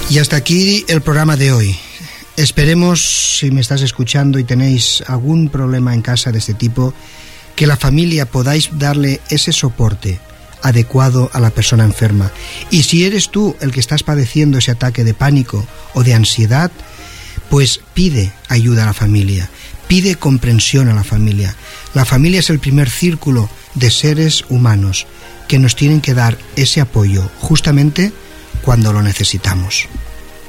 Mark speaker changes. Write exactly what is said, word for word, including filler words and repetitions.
Speaker 1: Y hasta aquí el programa de hoy. Esperemos, si me estás escuchando y tenéis algún problema en casa de este tipo, que la familia podáis darle ese soporte adecuado a la persona enferma. Y si eres tú el que estás padeciendo ese ataque de pánico o de ansiedad, pues pide ayuda a la familia, pide comprensión a la familia. La familia es el primer círculo de seres humanos que nos tienen que dar ese apoyo justamente cuando lo necesitamos.